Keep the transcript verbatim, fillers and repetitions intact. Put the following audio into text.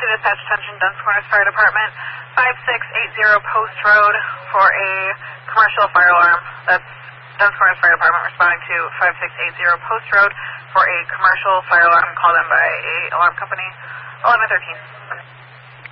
to dispatch attention, Duns Corners Fire Department, five six eight zero Post Road for a commercial fire alarm. That's Duns Corners Fire Department responding to five six eight zero Post Road for a commercial fire alarm called in by a alarm company, eleven thirteen.